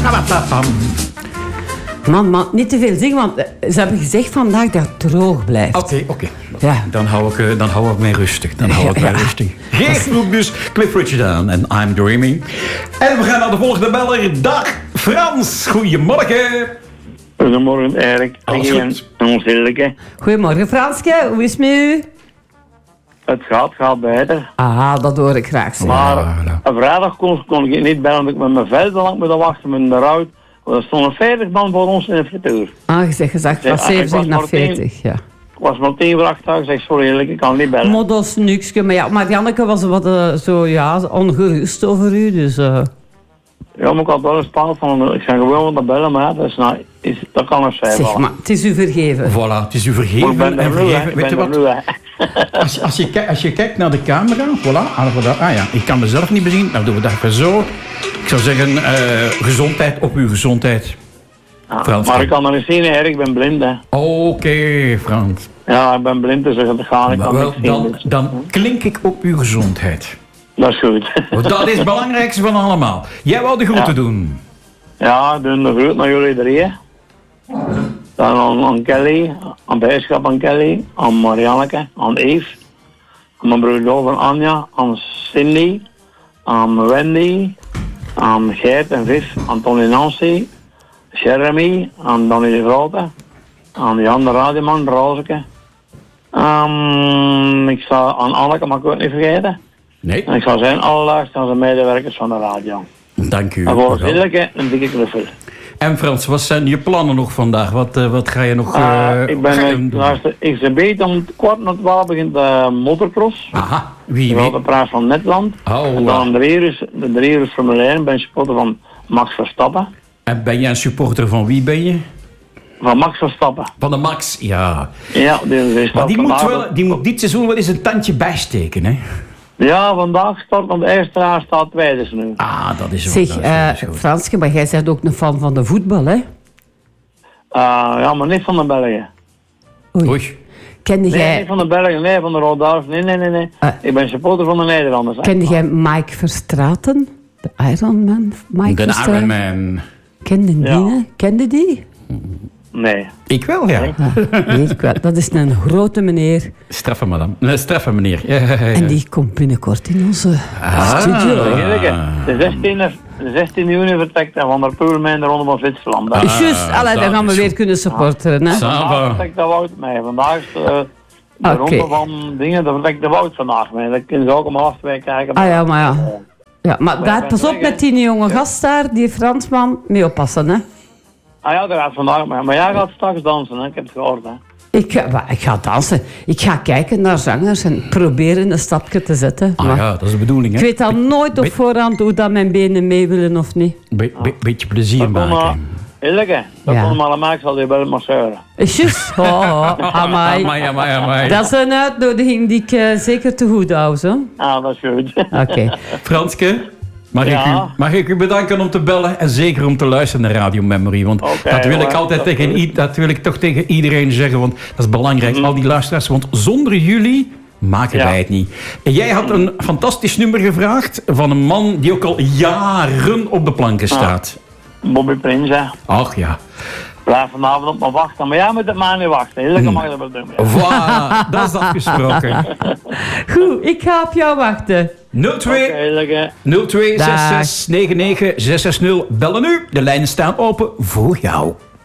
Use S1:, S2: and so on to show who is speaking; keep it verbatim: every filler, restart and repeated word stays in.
S1: Man, man, niet te veel zingen, want ze hebben gezegd vandaag dat het droog blijft.
S2: Oké, okay, oké.
S1: Okay.
S2: Ja. Dan hou ik, dan hou ik mij rustig. Dan hou ik mij ja. rustig. Geef vroeg dus Cliff Richard aan en I'm Dreaming. En we gaan naar de volgende beller. Dag Frans, goedemorgen.
S3: Goedemorgen Erik.
S2: Alles goed?
S1: Goedemorgen Franske, hoe is het met u?
S3: Het gaat, gaat beter.
S1: Ah, dat hoor ik graag zeggen.
S3: Maar ja, ja. vrijdag kon, kon ik niet bellen, omdat ik met mijn vel te lang moeten wachten met de ruit. Er stonden veertig man voor ons in de frituur.
S1: Ah, je zegt gezegd van zeventig naar veertig, ja.
S3: Ik was maar tien voor acht ik zeg sorry eerlijk, ik kan niet bellen.
S1: Maar dat is niks. Maar ja, maar Janneke was wat uh, zo, ja, ongerust over u, dus... Uh...
S3: Ja, maar ik had wel een spaal van, ik ga gewoon wat bellen, maar ja, dat, is nou, is, dat kan er zijn.
S1: Zeg maar, het is u vergeven.
S2: Voilà, het is u vergeven.
S3: Ik ben er nu, hè.
S2: Weet je wat? Als, als, je, als je kijkt naar de camera, voilà, ah ja, ik kan mezelf niet bezien, dan doen we dat even zo. Ik zou zeggen, uh, gezondheid op uw gezondheid.
S3: Ah, maar ik kan er niet zien, hè. Ik ben blind, hè.
S2: Oké, okay, Frans.
S3: Ja, ik ben blind, dus dat ga ik
S2: wel,
S3: niet
S2: dan,
S3: zien. Dus.
S2: Dan klink ik op uw gezondheid.
S3: Dat is goed.
S2: Dat is het belangrijkste van allemaal. Jij wou de groeten ja. doen.
S3: Ja, doen de groet naar jullie drie. Dan aan, aan Kelly, aan bijschap aan Kelly, aan Marianneke, aan Eve, aan mijn broer over Anja, aan Cindy, aan Wendy, aan Gert en Viv, aan Tony Nancy, Jeremy, aan Danny de Grote, aan Jan de Radioman, Rozeke. Um, ik sta aan Anneke, maar ik het niet vergeten.
S2: Nee.
S3: En ik zou zijn alle luisteraars en medewerkers van de radio.
S2: Dank u.
S3: En voor het heerlijke een dikke knuffel.
S2: En Frans, wat zijn je plannen nog vandaag? Wat, uh, wat ga je nog uh,
S3: uh, Ik ben, luister, ik ze beet om kwart na twaalf begint de motocross.
S2: Aha, wie?
S3: wie? De prijs van Netland.
S2: Oh,
S3: en dan de drie uur, de drie uur Formule één ben je supporter van Max Verstappen.
S2: En ben jij een supporter van wie ben je?
S3: Van Max Verstappen.
S2: Van de Max, ja.
S3: Ja, die is
S2: maar die moet, wel, die moet dit seizoen wel eens een tandje bijsteken, hè?
S3: Ja, vandaag start, want de eerste raar staat tweede dus nu.
S2: Ah, dat is
S1: ook Zeg, uh, Franske, maar jij bent ook een fan van de voetbal, hè?
S3: Uh, ja, maar niet van de Belgen.
S1: Oei. Oei. Kende
S3: nee,
S1: jij...
S3: niet van de Belgen, nee, van de Rodaars. Nee, nee, nee, nee. Uh, ik ben supporter van de Nederlanders.
S1: Kende jij Mike Verstraeten? De Ironman Mike
S2: de
S1: Verstraeten?
S2: De Ironman.
S1: Kende die, ja. hè? Kende die?
S3: Nee.
S2: Ik wel, ja.
S1: ja nee, ik wel. Dat is een grote meneer.
S2: Straffe madame. Nee, straffe meneer. Ja, ja, ja.
S1: En die komt binnenkort in onze
S2: ah,
S1: studio.
S3: De zestiende juni vertrekt hij van der Poelmijn de Ronde van Zwitserland.
S1: Ah, Juist, allee, dan gaan we weer kunnen supporteren. Hè?
S3: Vandaag vertrekt de Wout mee. Vandaag is de, de okay. ronde van dingen, daar vertrekt de Wout vandaag mee. Dat kunnen ze ook om half twee kijken.
S1: Ah ja, maar ja. ja maar daar, pas op met die jonge gast daar, die Fransman, mee oppassen, hè.
S3: Ah ja, dat gaat vandaag mee. Maar jij gaat straks dansen, hè? Ik heb het gehoord, hè.
S1: Ik ga, ik ga dansen. Ik ga kijken naar zangers en proberen een stapje te zetten.
S2: Ah maar ja, dat is de bedoeling, hè.
S1: Ik weet al nooit op voorhand hoe dat mijn benen mee willen of niet.
S2: Be, be, beetje plezier dat maken.
S3: Eerlijk, dat ja. kon maar een maak, zal je wel masseuren.
S1: Juist, oh, oh, amai.
S2: amai, amai, amai.
S1: Dat is een uitnodiging die ik uh, zeker te goed hou, zo.
S3: Ah, dat is goed.
S1: Oké. Okay.
S2: Franske? Mag, ja. ik u, mag ik u bedanken om te bellen en zeker om te luisteren naar Radio Memory. Want okay, dat wil ik altijd dat tegen i- dat wil ik toch tegen iedereen zeggen. Want dat is belangrijk, mm. al die luisteraars. Want zonder jullie maken ja. wij het niet. En jij had een fantastisch nummer gevraagd van een man die ook al jaren op de planken staat.
S3: Ah, Bobby Prins, hè.
S2: Ach ja.
S3: Blijf vanavond op me wachten, maar jij moet het maar niet wachten. Heerlijk mm. mag je dat wel doen. Ja.
S2: Voilà, dat is afgesproken.
S1: Goed, ik ga op jou wachten.
S2: nul twee nul twee zes zes negen negen zes zes nul. Bellen nu. De lijnen staan open voor jou.